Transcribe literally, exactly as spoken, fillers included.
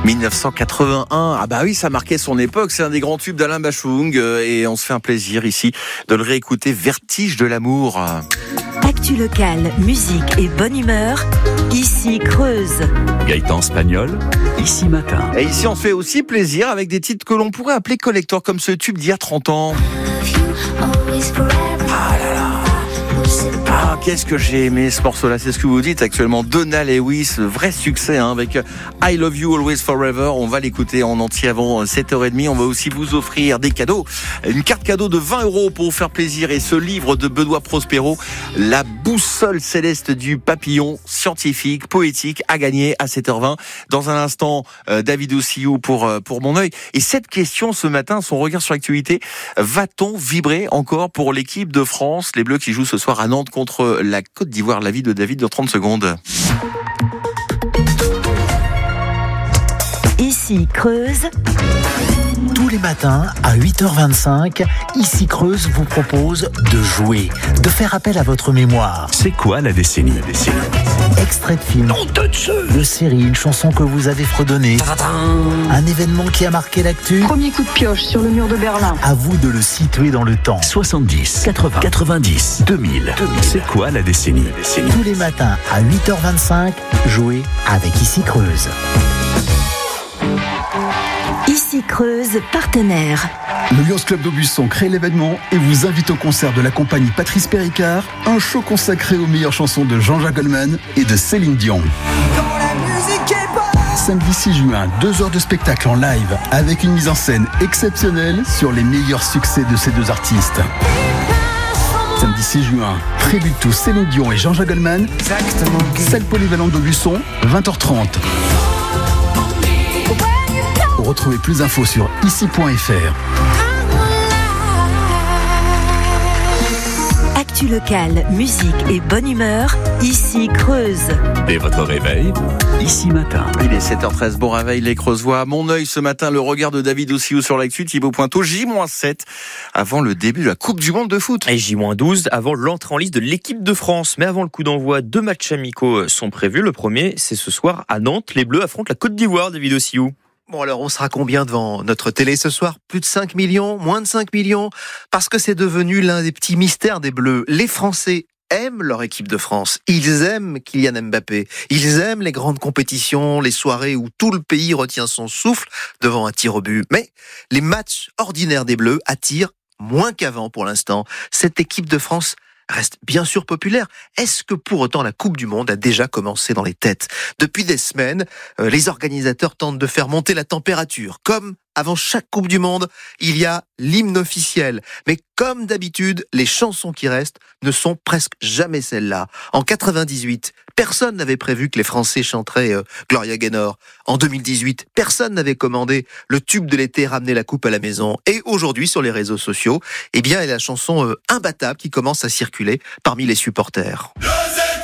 dix-neuf cent quatre-vingt-un, ah bah oui, ça marquait son époque, c'est un des grands tubes d'Alain Bachung et on se fait un plaisir ici de le réécouter, Vertige de l'amour. Actu locale, musique et bonne humeur, ici Creuse. Gaëtan Spagnol, ici Matin. Et ici on se fait aussi plaisir avec des titres que l'on pourrait appeler collector, comme ce tube d'il y a trente ans. Ah là là. Ah, qu'est-ce que j'ai aimé ce morceau-là, c'est ce que vous dites actuellement. Donna Lewis, vrai succès hein, avec I Love You Always Forever. On va l'écouter en entier avant sept heures trente. On va aussi vous offrir des cadeaux. Une carte cadeau de vingt euros pour vous faire plaisir et ce livre de Benoît Prospero, La boussole céleste du papillon, scientifique, poétique, à gagner à sept heures vingt. Dans un instant, euh, David Ossillou pour, euh, pour Mon œil. Et cette question ce matin, son regard sur l'actualité, va-t-on vibrer encore pour l'équipe de France, les Bleus qui jouent ce soir à Nantes contre la Côte d'Ivoire? L'avis de David dans trente secondes. Ici Creuse. Tous les matins, à huit heures vingt-cinq, Ici Creuse vous propose de jouer, de faire appel à votre mémoire. C'est quoi la décennie, la décennie Extrait de film, de série, une chanson que vous avez fredonnée, un événement qui a marqué l'actu. Premier coup de pioche sur le mur de Berlin. À vous de le situer dans le temps. soixante-dix, quatre-vingts, quatre-vingt-dix, deux mille. C'est quoi la décennie, la décennie Tous les matins, à huit heures vingt-cinq, jouez avec Ici Creuse. Ici Creuse, partenaire. Le Lions Club d'Aubusson crée l'événement et vous invite au concert de la compagnie Patrice Péricard, un show consacré aux meilleures chansons de Jean-Jacques Goldman et de Céline Dion. Samedi six juin, deux heures de spectacle en live avec une mise en scène exceptionnelle sur les meilleurs succès de ces deux artistes. Samedi six juin, tribute to Céline Dion et Jean-Jacques Goldman, salle polyvalente d'Aubusson, vingt heures trente. Retrouvez plus d'infos sur ici point f r. Actu locale, musique et bonne humeur, ici Creuse. Dès votre réveil, ici Matin. Il est sept heures treize, bon réveil les Creusois. Mon œil ce matin, le regard de David Ossillou sur l'actu, Thibaut Pointeau, J moins sept avant le début de la Coupe du Monde de foot. Et J moins douze avant l'entrée en liste de l'équipe de France. Mais avant le coup d'envoi, deux matchs amicaux sont prévus. Le premier, c'est ce soir à Nantes. Les Bleus affrontent la Côte d'Ivoire, David Ossillou. Bon alors, on sera combien devant notre télé ce soir? Plus de cinq millions? Moins de cinq millions? Parce que c'est devenu l'un des petits mystères des Bleus. Les Français aiment leur équipe de France. Ils aiment Kylian Mbappé. Ils aiment les grandes compétitions, les soirées où tout le pays retient son souffle devant un tir au but. Mais les matchs ordinaires des Bleus attirent moins qu'avant pour l'instant. Cette équipe de France reste bien sûr populaire. Est-ce que pour autant la Coupe du Monde a déjà commencé dans les têtes? Depuis des semaines, euh, les organisateurs tentent de faire monter la température. Comme avant chaque Coupe du Monde, il y a l'hymne officiel. Mais comme d'habitude, les chansons qui restent ne sont presque jamais celles-là. En quatre-vingt-dix-huit, personne n'avait prévu que les Français chanteraient euh, Gloria Gaynor. En deux mille dix-huit, personne n'avait commandé le tube de l'été, ramener la coupe à la maison. Et aujourd'hui, sur les réseaux sociaux, eh bien, il y a la chanson euh, imbattable qui commence à circuler parmi les supporters.